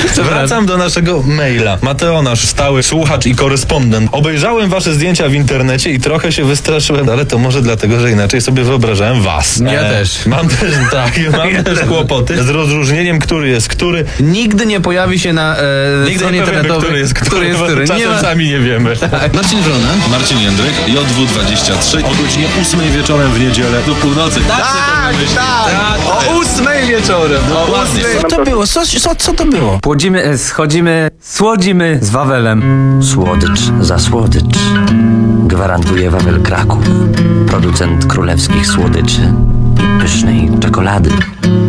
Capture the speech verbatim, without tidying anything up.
Wracam do naszego maila. Mateo, nasz stały słuchacz i korespondent. Obejrzałem wasze zdjęcia w internecie i trochę się wystraszyłem, ale to może dlatego, że inaczej sobie wyobrażałem was. Ja e, też. Mam też, tak, mam ja też kłopoty z rozróżnieniem, który jest który. Nigdy nie pojawi się na e, Nigdy stronie nie powiemy, internetowej, który jest który. który, jest który. Czasem Nie ma... sami nie wiemy. Tak. Marcin Wrona. Marcin Jędryk, J W dwadzieścia trzy, o godzinie ósmej wieczorem w niedzielę do północy. Tak, tak. O ósmej wieczorem. O ósmej. Co to było? Co, co, co to było? Płodzimy, e, schodzimy, słodzimy z Wawelem. Słodycz za słodycz. Gwarantuje Wawel Kraków. Producent królewskich słodyczy i pysznej czekolady.